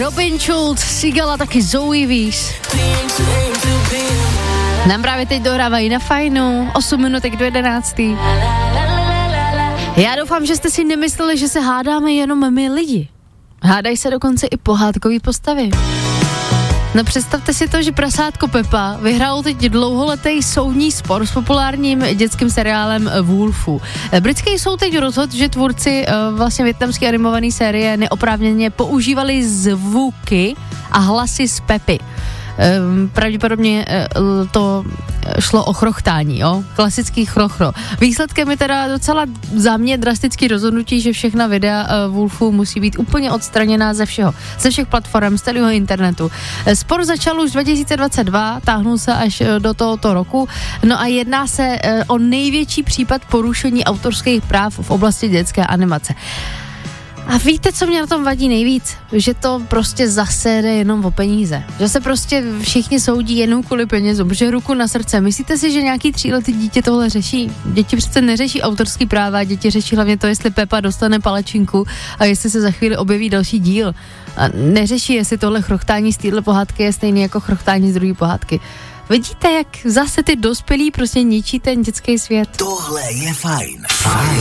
Robin Schulz, Sigala, taky Zoe, víš. Nám právě teď dohrávají na fajnu, 8 minutek do 11. Já doufám, že jste si nemysleli, že se hádáme jenom my lidi. Hádají se dokonce i pohádkový postavy. No představte si to, že prasátko Pepa vyhrál teď dlouholetý soudní spor s populárním dětským seriálem Wolfu. Britský soud teď rozhodl, že tvůrci vlastně vietnamské animované série neoprávněně používali zvuky a hlasy z Pepy. Pravděpodobně to šlo o chrochtání, jo? Klasický chrochro. Výsledkem je teda docela za mě drastický rozhodnutí, že všechna videa Wolfu musí být úplně odstraněná ze všech platform, z celého internetu. Spor začal už 2022, táhnul se až do tohoto roku, no a jedná se o největší případ porušení autorských práv v oblasti dětské animace. A víte, co mě na tom vadí nejvíc? Že to prostě zase jde jenom o peníze. Že se prostě všichni soudí jenom kvůli penězům, protože ruku na srdce. Myslíte si, že nějaký 3letý dítě tohle řeší? Děti přece neřeší autorský práva, děti řeší hlavně to, jestli Pepa dostane palačinku a jestli se za chvíli objeví další díl. A neřeší, jestli tohle chrochtání z téhle pohádky je stejný jako chrochtání z druhé pohádky. Vidíte, jak zase ty dospělí prostě ničí ten dětský svět? Tohle je fajn. Fajn